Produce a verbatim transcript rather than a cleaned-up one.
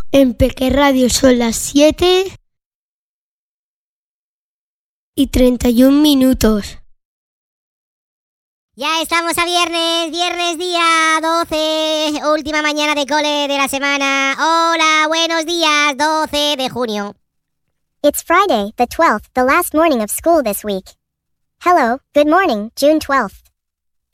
En Peque Radio son las siete y treinta y un minutos. Ya estamos a viernes, viernes día doce, última mañana de cole de la semana. Hola, buenos días, doce de junio. It's Friday, the twelfth, the last morning of school this week. Hello, good morning, June twelfth.